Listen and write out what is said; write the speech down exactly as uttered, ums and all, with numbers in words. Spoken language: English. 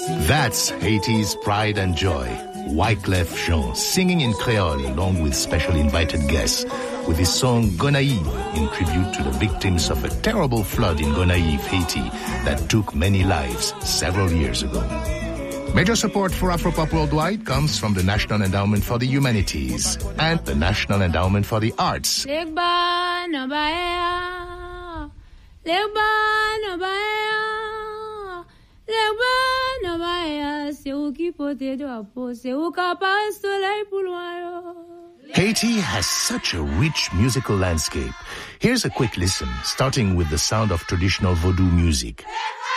That's Haiti's pride and joy. Wyclef Jean singing in Creole along with special invited guests with his song Gonaïve in tribute to the victims of a terrible flood in Gonaïve, Haiti that took many lives several years ago. Major support for Afropop Worldwide comes from the National Endowment for the Humanities and the National Endowment for the Arts. Haiti has such a rich musical landscape. Here's a quick listen, starting with the sound of traditional Vodou music.